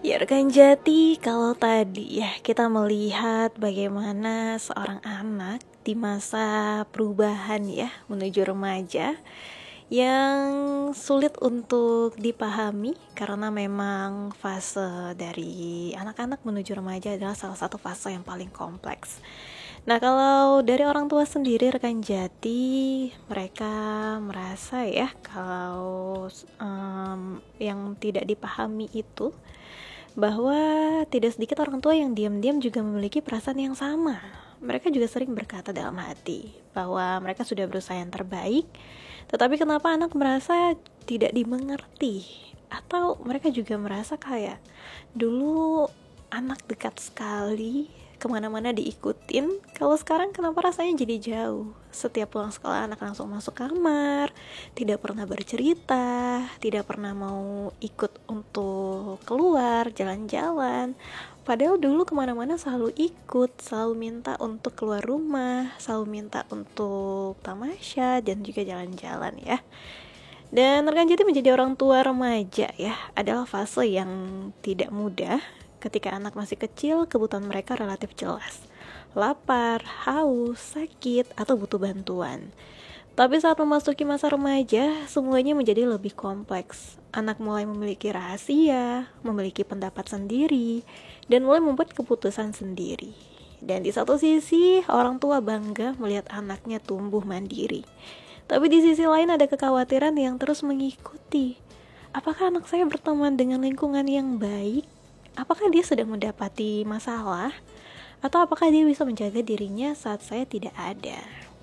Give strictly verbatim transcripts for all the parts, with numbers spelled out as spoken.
Ya rekan Jati, kalau tadi ya kita melihat bagaimana seorang anak di masa perubahan ya menuju remaja yang sulit untuk dipahami karena memang fase dari anak-anak menuju remaja adalah salah satu fase yang paling kompleks. Nah, kalau dari orang tua sendiri rekan Jati, mereka merasa ya kalau um, yang tidak dipahami itu bahwa tidak sedikit orang tua yang diam-diam juga memiliki perasaan yang sama. Mereka juga sering berkata dalam hati bahwa mereka sudah berusaha yang terbaik, tetapi kenapa anak merasa tidak dimengerti? Atau mereka juga merasa kayak dulu anak dekat sekali, kemana-mana diikutin, kalau sekarang kenapa rasanya jadi jauh? Setiap pulang sekolah anak langsung masuk kamar, tidak pernah bercerita, tidak pernah mau ikut untuk keluar, jalan-jalan. Padahal dulu kemana-mana selalu ikut, selalu minta untuk keluar rumah, selalu minta untuk tamasya dan juga jalan-jalan ya. Dan rekan Jati menjadi orang tua remaja ya adalah fase yang tidak mudah. Ketika anak masih kecil, kebutuhan mereka relatif jelas. Lapar, haus, sakit, atau butuh bantuan. Tapi saat memasuki masa remaja, semuanya menjadi lebih kompleks. Anak mulai memiliki rahasia, memiliki pendapat sendiri, dan mulai membuat keputusan sendiri. Dan di satu sisi, orang tua bangga melihat anaknya tumbuh mandiri. Tapi di sisi lain ada kekhawatiran yang terus mengikuti. Apakah anak saya berteman dengan lingkungan yang baik? Apakah dia sedang mendapati masalah? Atau apakah dia bisa menjaga dirinya saat saya tidak ada?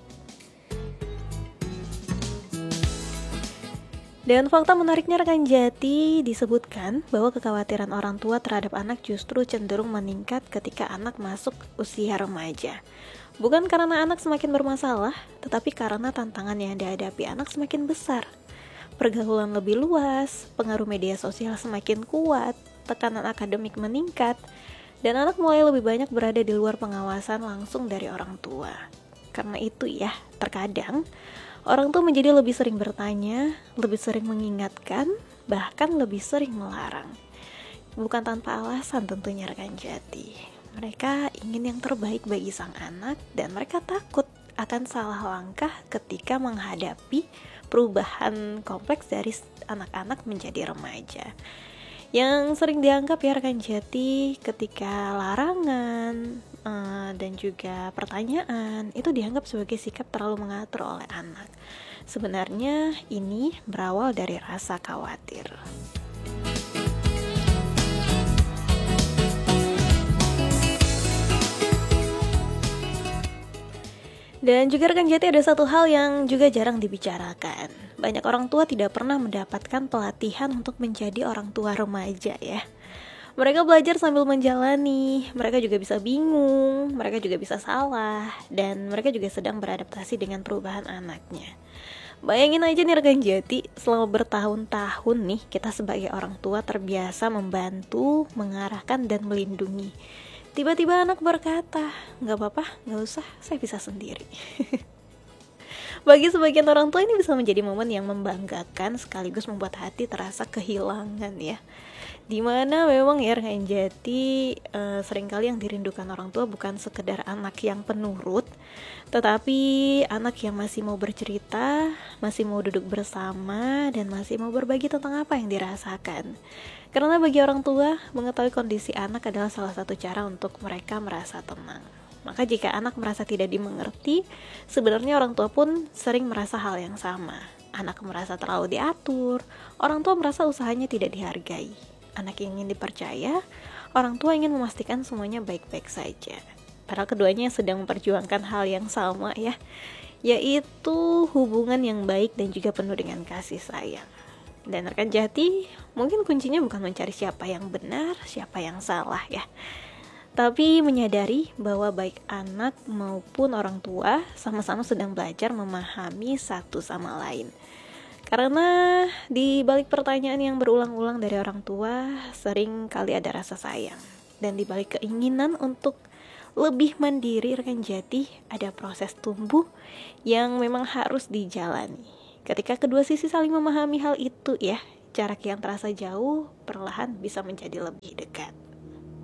Dan fakta menariknya rekan Jati disebutkan bahwa kekhawatiran orang tua terhadap anak justru cenderung meningkat ketika anak masuk usia remaja. Bukan karena anak semakin bermasalah, tetapi karena tantangan yang dihadapi anak semakin besar. Pergaulan lebih luas, pengaruh media sosial semakin kuat, tekanan akademik meningkat, dan anak mulai lebih banyak berada di luar pengawasan langsung dari orang tua. Karena itu ya, terkadang orang tua menjadi lebih sering bertanya, lebih sering mengingatkan, bahkan lebih sering melarang. Bukan tanpa alasan tentunya rekan Jati. Mereka ingin yang terbaik bagi sang anak dan mereka takut akan salah langkah ketika menghadapi perubahan kompleks dari anak-anak menjadi remaja. Yang sering dianggap ya rekan Jati ketika larangan uh, dan juga pertanyaan itu dianggap sebagai sikap terlalu mengatur oleh anak. Sebenarnya ini berawal dari rasa khawatir. Dan juga rekan Jati ada satu hal yang juga jarang dibicarakan. Banyak orang tua tidak pernah mendapatkan pelatihan untuk menjadi orang tua remaja ya. Mereka belajar sambil menjalani, mereka juga bisa bingung, mereka juga bisa salah, dan mereka juga sedang beradaptasi dengan perubahan anaknya. Bayangin aja nih rekan Jati, selama bertahun-tahun nih kita sebagai orang tua terbiasa membantu, mengarahkan, dan melindungi. Tiba-tiba anak berkata, gak apa-apa, gak usah, saya bisa sendiri. Bagi sebagian orang tua ini bisa menjadi momen yang membanggakan sekaligus membuat hati terasa kehilangan ya. Dimana memang ya rekan Jati uh, seringkali yang dirindukan orang tua bukan sekedar anak yang penurut, tetapi anak yang masih mau bercerita, masih mau duduk bersama, dan masih mau berbagi tentang apa yang dirasakan. Karena bagi orang tua, mengetahui kondisi anak adalah salah satu cara untuk mereka merasa tenang. Maka jika anak merasa tidak dimengerti, sebenarnya orang tua pun sering merasa hal yang sama. Anak merasa terlalu diatur, orang tua merasa usahanya tidak dihargai. Anak ingin dipercaya, orang tua ingin memastikan semuanya baik-baik saja. Padahal keduanya sedang memperjuangkan hal yang sama ya, yaitu hubungan yang baik dan juga penuh dengan kasih sayang. Dan rekan Jati, mungkin kuncinya bukan mencari siapa yang benar, siapa yang salah ya, tapi menyadari bahwa baik anak maupun orang tua sama-sama sedang belajar memahami satu sama lain. Karena di balik pertanyaan yang berulang-ulang dari orang tua, sering kali ada rasa sayang. Dan di balik keinginan untuk lebih mandiri rekan Jati, ada proses tumbuh yang memang harus dijalani. Ketika kedua sisi saling memahami hal itu ya, jarak yang terasa jauh perlahan bisa menjadi lebih dekat.